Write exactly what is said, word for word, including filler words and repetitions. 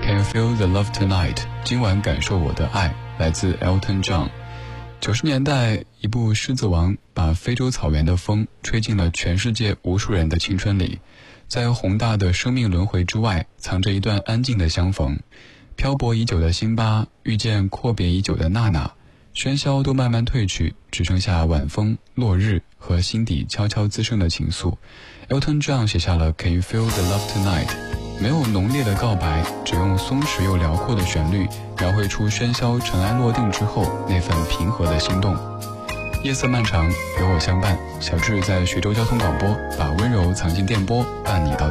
Can you feel the love tonight？ 今晚感受我的爱，来自 Elton John。九十年代，一部《狮子王》把非洲草原的风吹进了全世界无数人的青春里。在宏大的生命轮回之外，藏着一段安静的相逢。漂泊已久的辛巴遇见阔别已久的娜娜，喧嚣都慢慢褪去，只剩下晚风、落日和心底悄悄滋生的情愫。Elton John 写下了 Can you feel the love tonight？ 没有浓烈的告白，只用松弛又辽阔的旋律，描绘出喧嚣尘埃落定之后那份平和的心动。夜色漫长，有我相伴。小智在徐州交通广播，把温柔藏进电波，伴你到